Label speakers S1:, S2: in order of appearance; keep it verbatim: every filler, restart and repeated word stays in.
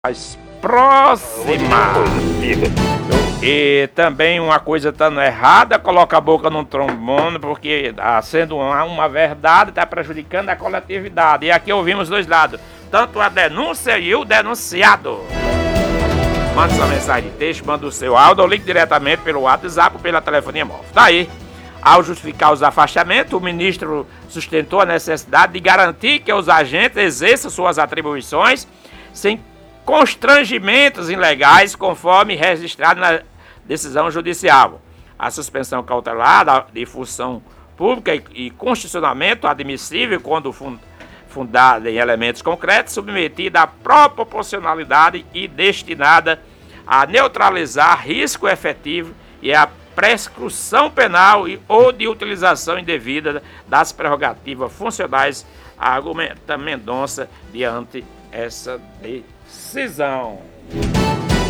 S1: Mais próxima. E também uma coisa estando errada, coloca a boca num trombone, porque ah, sendo uma, uma verdade, está prejudicando a coletividade. E aqui ouvimos dois lados, tanto a denúncia e o denunciado. Manda sua mensagem de texto, manda o seu áudio ou ligue diretamente pelo WhatsApp ou pela telefonia móvel. Daí, ao justificar os afastamentos, o ministro sustentou a necessidade de garantir que os agentes exerçam suas atribuições sem constrangimentos ilegais, conforme registrado na decisão judicial. A suspensão cautelar de função pública e constitucionamento admissível quando fundada em elementos concretos, submetida à proporcionalidade e destinada a neutralizar risco efetivo e a prescrição penal e, ou de utilização indevida das prerrogativas funcionais, argumenta Mendonça diante essa decisão.